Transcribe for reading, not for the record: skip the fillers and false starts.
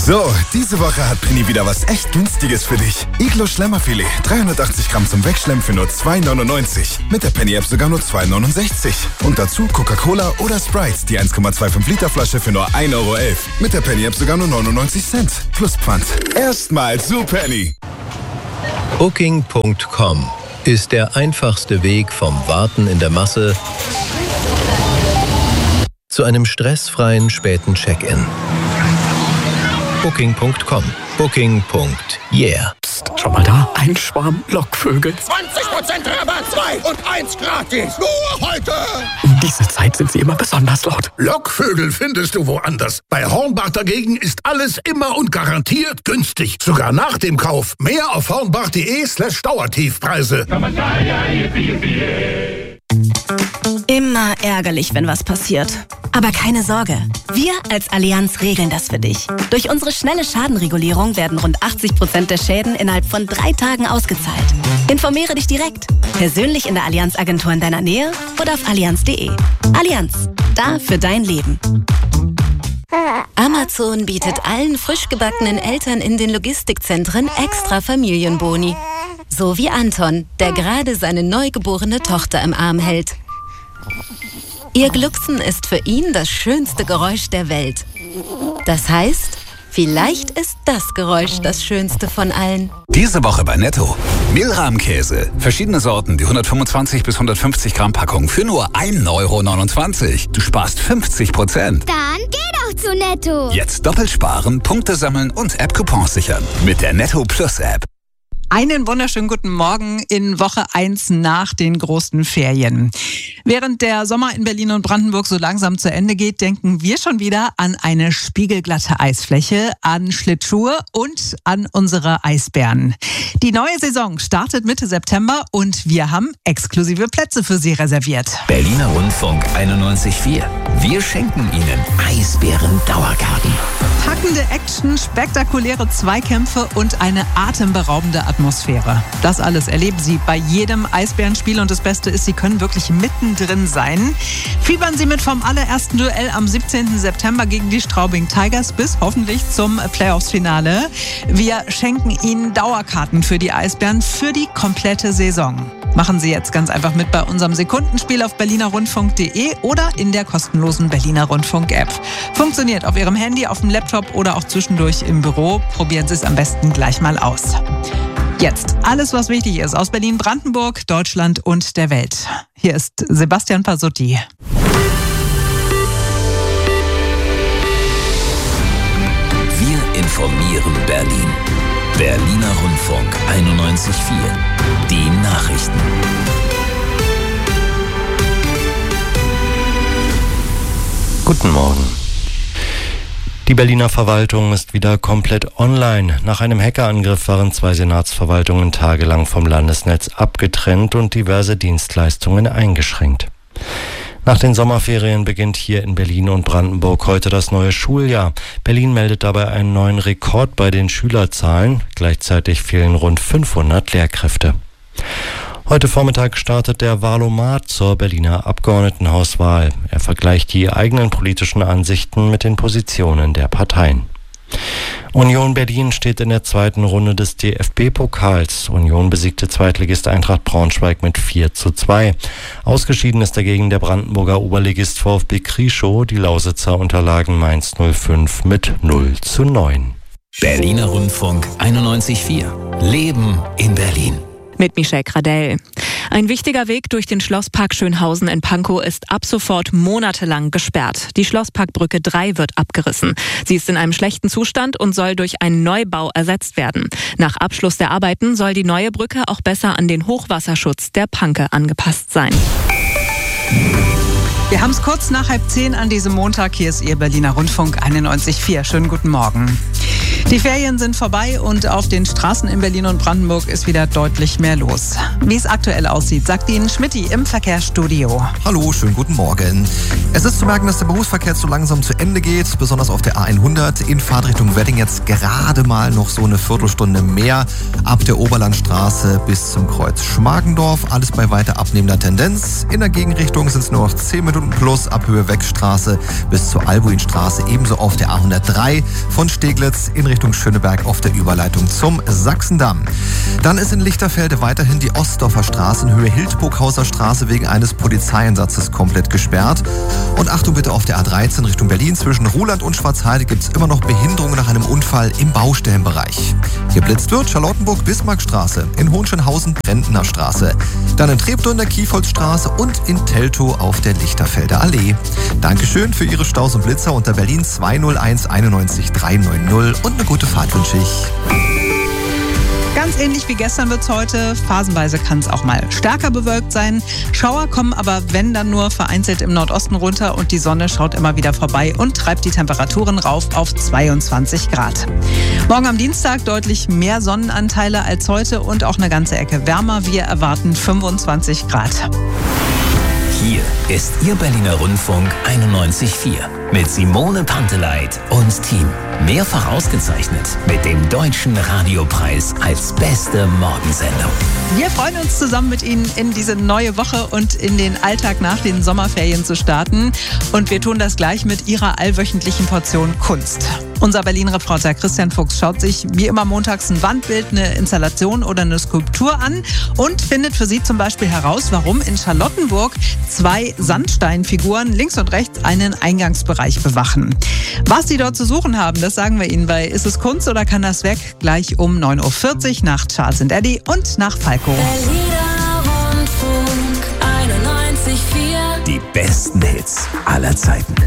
So, diese Woche hat Penny wieder was echt Günstiges für dich. Iglo Schlemmerfilet, 380 Gramm zum Wegschlemmen für nur 2,99. Mit der Penny-App sogar nur 2,69. Und dazu Coca-Cola oder Sprite, die 1,25 Liter Flasche für nur 1,11 Euro. Mit der Penny-App sogar nur 99 Cent. Plus Pfand. Erstmal zu Penny. Booking.com ist der einfachste Weg vom Warten in der Masse zu einem stressfreien späten Check-in. Booking.com. Booking.yeah. Psst, schau mal da. Ein Schwarm Lockvögel. 20% Rabatt, 2 und 1 gratis. Nur heute. Um diese Zeit sind sie immer besonders laut. Lockvögel findest du woanders. Bei Hornbach dagegen ist alles immer und garantiert günstig. Sogar nach dem Kauf. Mehr auf hornbach.de/Dauertiefpreise. Immer ärgerlich, wenn was passiert. Aber keine Sorge, wir als Allianz regeln das für dich. Durch unsere schnelle Schadenregulierung werden rund 80% der Schäden innerhalb von 3 Tagen ausgezahlt. Informiere dich direkt, persönlich in der Allianz-Agentur in deiner Nähe oder auf allianz.de. Allianz, da für dein Leben. Amazon bietet allen frisch gebackenen Eltern in den Logistikzentren extra Familienboni. So wie Anton, der gerade seine neugeborene Tochter im Arm hält. Ihr Glucksen ist für ihn das schönste Geräusch der Welt. Das heißt, vielleicht ist das Geräusch das schönste von allen. Diese Woche bei Netto. Mehlrahmkäse. Verschiedene Sorten, die 125 bis 150 Gramm Packung für nur 1,29 Euro. Du sparst 50%. Dann geh doch zu Netto. Jetzt doppelt sparen, Punkte sammeln und App-Coupons sichern. Mit der Netto Plus App. Einen wunderschönen guten Morgen in Woche 1 nach den großen Ferien. Während der Sommer in Berlin und Brandenburg so langsam zu Ende geht, denken wir schon wieder an eine spiegelglatte Eisfläche, an Schlittschuhe und an unsere Eisbären. Die neue Saison startet Mitte September und wir haben exklusive Plätze für Sie reserviert. Berliner Rundfunk 91,4. Wir schenken Ihnen Eisbären-Dauerkarten. Packende Action, spektakuläre Zweikämpfe und eine atemberaubende Atmosphäre. Das alles erleben Sie bei jedem Eisbärenspiel und das Beste ist, Sie können wirklich mittendrin sein. Fiebern Sie mit vom allerersten Duell am 17. September gegen die Straubing Tigers bis hoffentlich zum Playoffs-Finale. Wir schenken Ihnen Dauerkarten für die Eisbären für die komplette Saison. Machen Sie jetzt ganz einfach mit bei unserem Sekundenspiel auf berlinerrundfunk.de oder in der kostenlosen Berliner Rundfunk-App. Funktioniert auf Ihrem Handy, auf dem Laptop oder auch zwischendurch im Büro. Probieren Sie es am besten gleich mal aus. Jetzt alles, was wichtig ist aus Berlin, Brandenburg, Deutschland und der Welt. Hier ist Sebastian Pasutti. Wir informieren Berlin. Berliner Rundfunk 91,4. Die Nachrichten. Guten Morgen. Die Berliner Verwaltung ist wieder komplett online. Nach einem Hackerangriff waren 2 Senatsverwaltungen tagelang vom Landesnetz abgetrennt und diverse Dienstleistungen eingeschränkt. Nach den Sommerferien beginnt hier in Berlin und Brandenburg heute das neue Schuljahr. Berlin meldet dabei einen neuen Rekord bei den Schülerzahlen. Gleichzeitig fehlen rund 500 Lehrkräfte. Heute Vormittag startet der Wahlomat zur Berliner Abgeordnetenhauswahl. Er vergleicht die eigenen politischen Ansichten mit den Positionen der Parteien. Union Berlin steht in der 2. Runde des DFB-Pokals. Union besiegte Zweitligist Eintracht Braunschweig mit 4:2. Ausgeschieden ist dagegen der Brandenburger Oberligist VfB Krieschow. Die Lausitzer unterlagen Mainz 05 mit 0:9. Berliner Rundfunk 91,4. Leben in Berlin. Mit Michelle Gradell. Ein wichtiger Weg durch den Schlosspark Schönhausen in Pankow ist ab sofort monatelang gesperrt. Die Schlossparkbrücke 3 wird abgerissen. Sie ist in einem schlechten Zustand und soll durch einen Neubau ersetzt werden. Nach Abschluss der Arbeiten soll die neue Brücke auch besser an den Hochwasserschutz der Panke angepasst sein. Wir haben es kurz nach 9:30 an diesem Montag. Hier ist Ihr Berliner Rundfunk 91,4. Schönen guten Morgen. Die Ferien sind vorbei und auf den Straßen in Berlin und Brandenburg ist wieder deutlich mehr los. Wie es aktuell aussieht, sagt Ihnen Schmitty im Verkehrsstudio. Hallo, schönen guten Morgen. Es ist zu merken, dass der Berufsverkehr so langsam zu Ende geht, besonders auf der A100 in Fahrtrichtung Wedding jetzt gerade mal noch so eine Viertelstunde mehr ab der Oberlandstraße bis zum Kreuz Schmargendorf. Alles bei weiter abnehmender Tendenz. In der Gegenrichtung sind es nur noch 10 Minuten plus ab Höhe Wegstraße bis zur Albuinstraße. Ebenso auf der A103 von Steglitz in Richtung Schöneberg auf der Überleitung zum Sachsendamm. Dann ist in Lichterfelde weiterhin die Ostdorfer Straße in Höhe Hildburghauser Straße wegen eines Polizeieinsatzes komplett gesperrt. Und Achtung bitte auf der A13 Richtung Berlin zwischen Ruhland und Schwarzheide gibt es immer noch Behinderungen nach einem Unfall im Baustellenbereich. Geblitzt wird Charlottenburg-Bismarckstraße, in Hohenschönhausen Brentner Straße, dann in Treptow in der Kiefholzstraße und in Teltow auf der Lichterfelder Allee. Dankeschön für Ihre Staus und Blitzer unter Berlin 201 91 390 und eine gute Fahrt wünsche ich. Ganz ähnlich wie gestern wird es heute. Phasenweise kann es auch mal stärker bewölkt sein. Schauer kommen aber, wenn dann nur, vereinzelt im Nordosten runter und die Sonne schaut immer wieder vorbei und treibt die Temperaturen rauf auf 22 Grad. Morgen am Dienstag deutlich mehr Sonnenanteile als heute und auch eine ganze Ecke wärmer. Wir erwarten 25 Grad. Hier ist Ihr Berliner Rundfunk 91.4 mit Simone Panteleit und Team. Mehrfach ausgezeichnet mit dem Deutschen Radiopreis als beste Morgensendung. Wir freuen uns zusammen mit Ihnen in diese neue Woche und in den Alltag nach den Sommerferien zu starten. Und wir tun das gleich mit Ihrer allwöchentlichen Portion Kunst. Unser Berlin-Reporter Christian Fuchs schaut sich wie immer montags ein Wandbild, eine Installation oder eine Skulptur an und findet für Sie zum Beispiel heraus, warum in Charlottenburg 2 Sandsteinfiguren links und rechts einen Eingangsbereich bewachen. Was Sie dort zu suchen haben, das sagen wir Ihnen bei Ist es Kunst oder kann das weg? Gleich um 9.40 Uhr nach Charles & Eddie und nach Falco. Berliner Rundfunk 91.4. Die besten Hits aller Zeiten.